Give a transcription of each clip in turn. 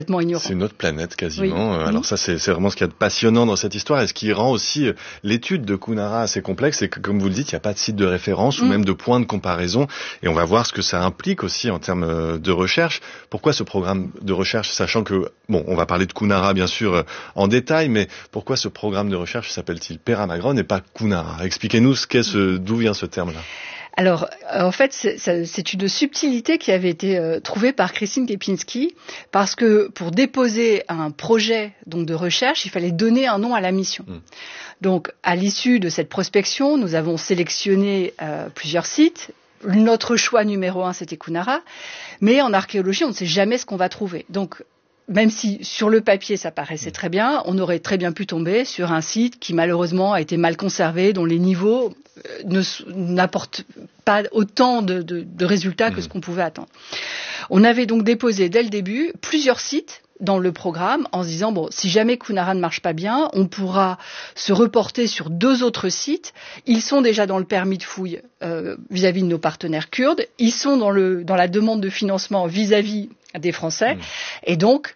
ignorant. C'est une autre planète quasiment. Oui. Alors ça, c'est vraiment ce qu'il y a de passionnant dans cette histoire et ce qui rend aussi l'étude de Kunara assez complexe. C'est que, comme vous le dites, il n'y a pas de site de référence ou même de point de comparaison. Et on va voir ce que ça implique aussi en termes de recherche. Pourquoi ce programme de recherche, sachant que, bon, on va parler de Kunara bien sûr en détail, mais pourquoi ce programme de recherche s'appelle-t-il Peramagron et pas Kunara? Expliquez-nous d'où vient ce terme-là. Alors, en fait, c'est une subtilité qui avait été trouvée par Christine Kempinski, parce que pour déposer un projet donc de recherche, il fallait donner un nom à la mission. Donc, à l'issue de cette prospection, nous avons sélectionné plusieurs sites. Notre choix numéro 1, c'était Kunara, mais en archéologie, on ne sait jamais ce qu'on va trouver. Donc, même si sur le papier ça paraissait très bien, on aurait très bien pu tomber sur un site qui malheureusement a été mal conservé, dont les niveaux n'apportent pas autant de résultats que ce qu'on pouvait attendre. On avait donc déposé dès le début plusieurs sites dans le programme en se disant, bon, si jamais Kunara ne marche pas bien, on pourra se reporter sur 2 autres sites. Ils sont déjà dans le permis de fouille vis-à-vis de nos partenaires kurdes. Ils sont dans la demande de financement vis-à-vis des Français. Et donc,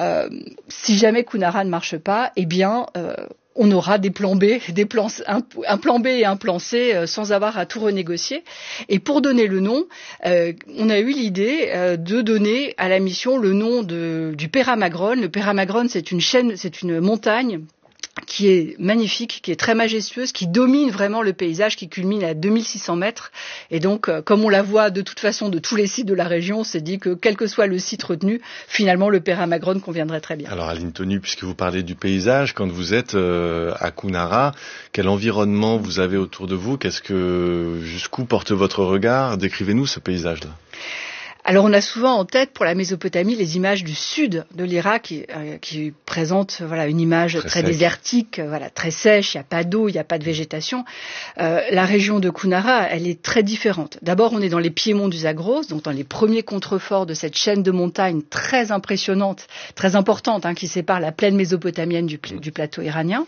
si jamais Kunara ne marche pas, eh bien, on aura des plans B, un plan B et un plan C sans avoir à tout renégocier. Et pour donner le nom, on a eu l'idée de donner à la mission le nom du Peramagron. Le Peramagron, c'est une montagne qui est magnifique, qui est très majestueuse, qui domine vraiment le paysage, qui culmine à 2600 mètres. Et donc, comme on la voit de toute façon de tous les sites de la région, on s'est dit que quel que soit le site retenu, finalement le Peramagron conviendrait très bien. Alors Aline Tonu, puisque vous parlez du paysage, quand vous êtes à Kunara, quel environnement vous avez autour de vous? Jusqu'où porte votre regard? Décrivez-nous ce paysage-là. Alors on a souvent en tête pour la Mésopotamie les images du sud de l'Irak qui présentent une image très désertique, très sèche, il n'y a pas d'eau, il n'y a pas de végétation. La région de Kunara, elle est très différente. D'abord, on est dans les piémonts du Zagros, donc dans les premiers contreforts de cette chaîne de montagnes très impressionnante, très importante, qui sépare la plaine mésopotamienne du plateau iranien.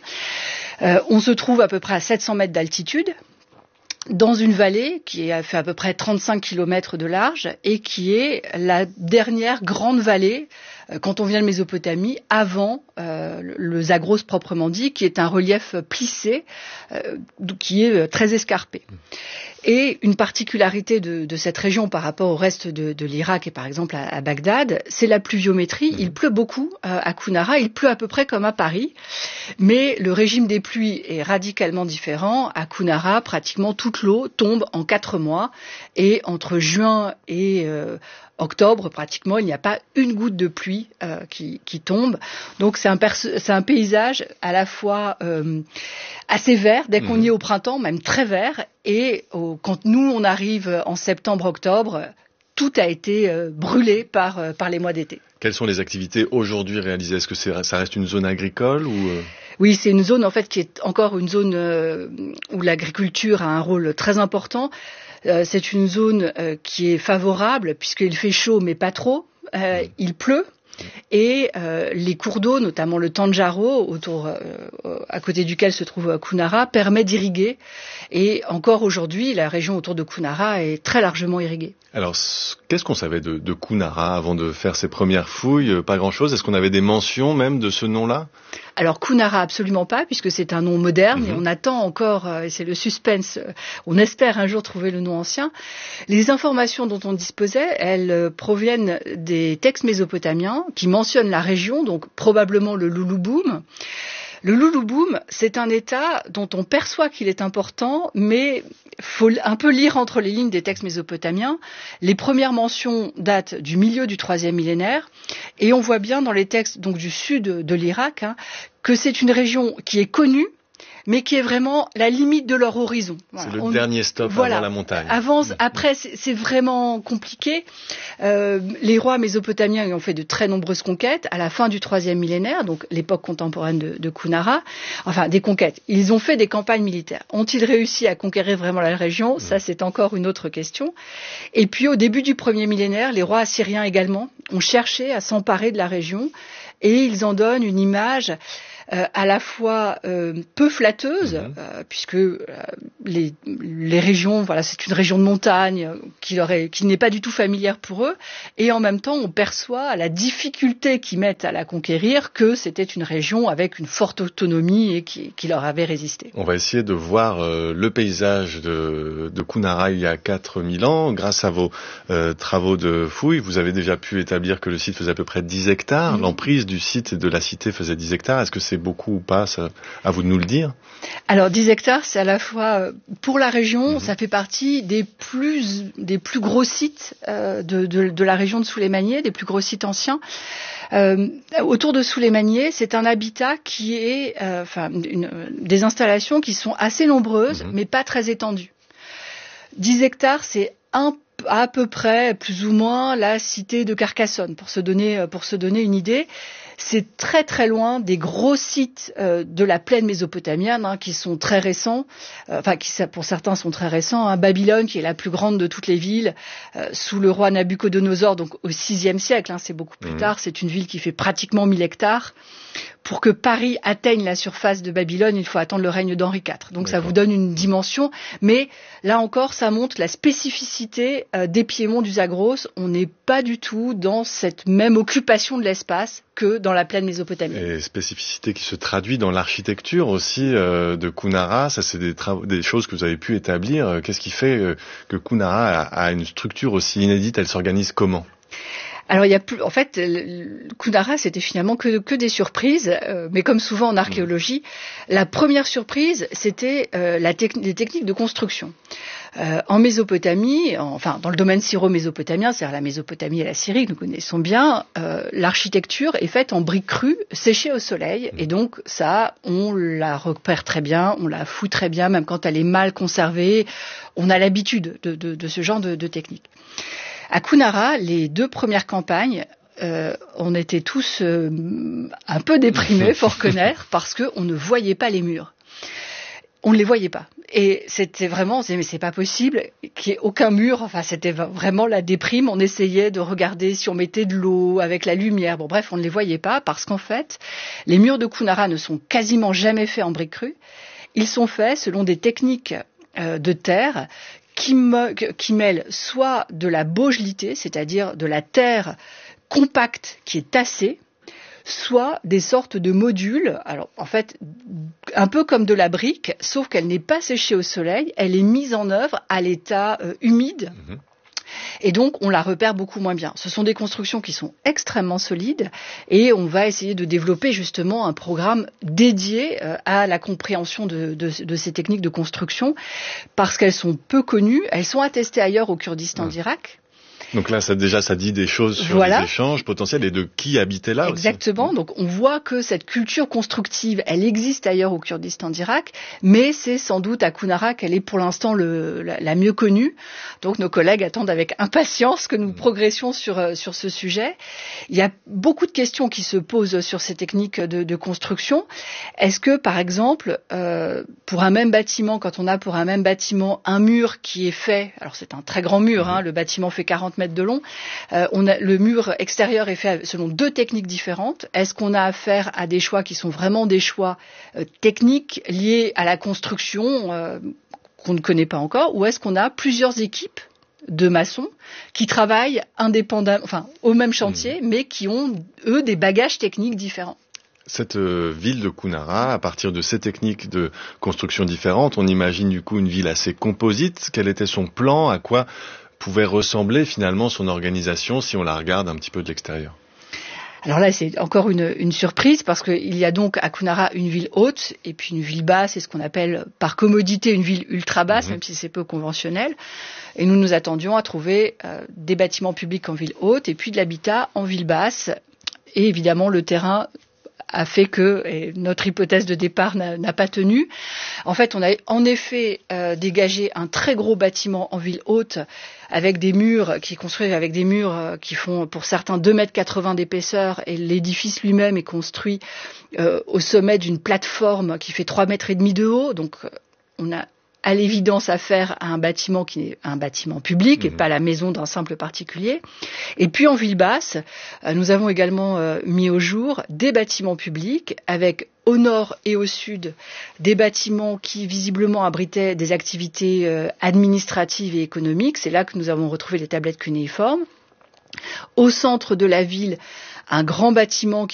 On se trouve à peu près à 700 mètres d'altitude, dans une vallée qui a fait à peu près 35 km de large et qui est la dernière grande vallée quand on vient de Mésopotamie, avant le Zagros proprement dit, qui est un relief plissé, qui est très escarpé. Et une particularité de cette région par rapport au reste de l'Irak et par exemple à Bagdad, c'est la pluviométrie. Il pleut beaucoup à Kunara, il pleut à peu près comme à Paris, mais le régime des pluies est radicalement différent. À Kunara, pratiquement toute l'eau tombe en 4 mois et entre juin et octobre, pratiquement, il n'y a pas une goutte de pluie qui tombe. Donc c'est un paysage à la fois assez vert, dès qu'on y est au printemps, même très vert, et quand nous on arrive en septembre-octobre, tout a été brûlé par les mois d'été. Quelles sont les activités aujourd'hui réalisées? Est-ce que ça reste une zone agricole ou Oui, c'est une zone en fait qui est encore une zone où l'agriculture a un rôle très important. C'est une zone qui est favorable puisqu'il fait chaud mais pas trop, il pleut et les cours d'eau, notamment le Tanjaro, à côté duquel se trouve Kunara, permet d'irriguer et encore aujourd'hui la région autour de Kunara est très largement irriguée. Alors, qu'est-ce qu'on savait de Kunara avant de faire ses premières fouilles? Pas grand-chose. Est-ce qu'on avait des mentions même de ce nom-là? Alors Kunara, absolument pas, puisque c'est un nom moderne et on attend encore, et c'est le suspense, on espère un jour trouver le nom ancien. Les informations dont on disposait, elles proviennent des textes mésopotamiens qui mentionnent la région, donc probablement le Lulubum. Le Lulubum, c'est un état dont on perçoit qu'il est important, mais faut un peu lire entre les lignes des textes mésopotamiens. Les premières mentions datent du milieu du 3e millénaire, et on voit bien dans les textes donc du sud de l'Irak que c'est une région qui est connue, mais qui est vraiment la limite de leur horizon. Voilà. C'est le dernier stop avant la montagne. Après, c'est vraiment compliqué. Les rois mésopotamiens ont fait de très nombreuses conquêtes à la fin du 3e millénaire, donc l'époque contemporaine de Kunara. Enfin, des conquêtes. Ils ont fait des campagnes militaires. Ont-ils réussi à conquérir vraiment la région? Ça, c'est encore une autre question. Et puis, au début du 1er millénaire, les rois assyriens également ont cherché à s'emparer de la région et ils en donnent une image à la fois peu flatteuse, puisque les régions, voilà, c'est une région de montagne qui n'est pas du tout familière pour eux, et en même temps on perçoit à la difficulté qu'ils mettent à la conquérir que c'était une région avec une forte autonomie et qui leur avait résisté. On va essayer de voir le paysage de Kunara il y a 4000 ans. Grâce à vos travaux de fouilles, vous avez déjà pu établir que le site faisait à peu près 10 hectares. L'emprise du site et de la cité faisait 10 hectares. Est-ce que c'est beaucoup ou pas? À vous de nous le dire. Alors 10 hectares, c'est à la fois, pour la région, ça fait partie des plus gros sites de la région de Souleymanié, des plus gros sites anciens. Autour de Souleymanié, c'est un habitat qui est, des installations qui sont assez nombreuses, mais pas très étendues. 10 hectares, c'est à peu près, plus ou moins, la cité de Carcassonne, pour se donner une idée. C'est très très loin des gros sites de la plaine mésopotamienne qui sont très récents, qui pour certains sont très récents. Babylone, qui est la plus grande de toutes les villes, sous le roi Nabuchodonosor, donc au VIe siècle, c'est beaucoup plus tard. C'est une ville qui fait pratiquement 1000 hectares. Pour que Paris atteigne la surface de Babylone, il faut attendre le règne d'Henri IV. Donc ça vous donne une dimension, mais là encore, ça montre la spécificité des piémonts du Zagros. On n'est pas du tout dans cette même occupation de l'espace que dans la plaine mésopotamienne. Et spécificité qui se traduit dans l'architecture aussi de Kunara. Ça, c'est des choses que vous avez pu établir. Qu'est-ce qui fait que Kunara a une structure aussi inédite? Elle s'organise comment? Alors Kunara, c'était finalement que des surprises, mais comme souvent en archéologie, la première surprise, c'était les techniques de construction. En Mésopotamie, dans le domaine syro-mésopotamien, c'est-à-dire la Mésopotamie et la Syrie que nous connaissons bien, l'architecture est faite en briques crues séchées au soleil, et donc ça, on la repère très bien, on la fout très bien, même quand elle est mal conservée, on a l'habitude de ce genre de technique. À Kunara, les 2 premières campagnes, on était tous un peu déprimés, faut reconnaître, parce qu'on ne voyait pas les murs. On ne les voyait pas. Et c'était vraiment, on se disait, mais c'est pas possible qu'il n'y ait aucun mur. C'était vraiment la déprime. On essayait de regarder si on mettait de l'eau avec la lumière. Bon, bref, on ne les voyait pas parce qu'en fait, les murs de Kunara ne sont quasiment jamais faits en briques crues. Ils sont faits selon des techniques de terre qui mêle soit de la baugelité, c'est-à-dire de la terre compacte qui est tassée, soit des sortes de modules, alors en fait un peu comme de la brique, sauf qu'elle n'est pas séchée au soleil, elle est mise en œuvre à l'état humide. Et donc, on la repère beaucoup moins bien. Ce sont des constructions qui sont extrêmement solides et on va essayer de développer justement un programme dédié à la compréhension de ces techniques de construction parce qu'elles sont peu connues. Elles sont attestées ailleurs au Kurdistan d'Irak. Donc là, ça dit des choses sur les échanges potentiels et de qui habitait là. Exactement. Aussi. Donc on voit que cette culture constructive, elle existe ailleurs au Kurdistan d'Irak, mais c'est sans doute à Kunara qu'elle est pour l'instant la mieux connue. Donc nos collègues attendent avec impatience que nous progressions sur ce sujet. Il y a beaucoup de questions qui se posent sur ces techniques de construction. Est-ce que, par exemple, pour un même bâtiment, quand on a pour un même bâtiment un mur qui est fait, alors c'est un très grand mur, le bâtiment fait 40 mètres de long, le mur extérieur est fait selon 2 techniques différentes. Est-ce qu'on a affaire à des choix qui sont vraiment des choix techniques liés à la construction qu'on ne connaît pas encore, ou est-ce qu'on a plusieurs équipes de maçons qui travaillent indépendamment, au même chantier, mais qui ont, eux, des bagages techniques différents? Cette ville de Kunara, à partir de ces techniques de construction différentes, on imagine du coup une ville assez composite. Quel était son plan? À quoi pouvait ressembler finalement son organisation si on la regarde un petit peu de l'extérieur? Alors là, c'est encore une surprise parce qu'il y a donc à Kunara une ville haute et puis une ville basse, c'est ce qu'on appelle par commodité une ville ultra basse, même si c'est peu conventionnel. Et nous attendions à trouver des bâtiments publics en ville haute et puis de l'habitat en ville basse. Et évidemment, le terrain a fait que notre hypothèse de départ n'a pas tenu. En fait, on a en effet dégagé un très gros bâtiment en ville haute avec des murs qui font pour certains 2,80 m d'épaisseur et l'édifice lui-même est construit au sommet d'une plateforme qui fait 3,5 m de haut. Donc on a à l'évidence affaire à un bâtiment qui est un bâtiment public et pas la maison d'un simple particulier. Et puis en ville basse, nous avons également mis au jour des bâtiments publics avec au nord et au sud des bâtiments qui visiblement abritaient des activités administratives et économiques. C'est là que nous avons retrouvé les tablettes cunéiformes. Au centre de la ville, un grand bâtiment